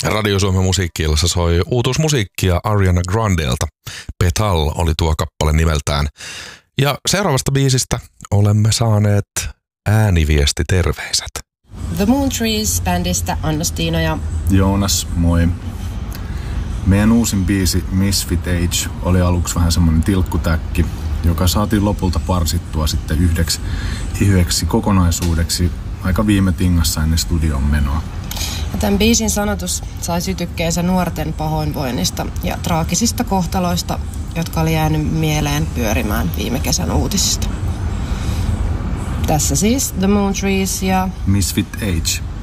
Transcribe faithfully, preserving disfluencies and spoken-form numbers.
Radio Suomen musiikki-illassa soi uutuusmusiikkia Ariana Grandelta. Petal oli tuo kappale nimeltään. Ja seuraavasta biisistä olemme saaneet ääniviestiterveiset. The Moon Trees-bändistä Anna-Stiina ja Joonas, moi. Meidän uusin biisi Misfit Age oli aluksi vähän semmoinen tilkkutäkki, joka saatiin lopulta parsittua sitten yhdeksi, yhdeksi kokonaisuudeksi aika viime tingassa ennen studion menoa. Ja tämän biisin sanotus sai sytykkeensä nuorten pahoinvoinnista ja traagisista kohtaloista, jotka oli jäänyt mieleen pyörimään viime kesän uutisista. Tässä siis The Moon Trees ja Misfit Age.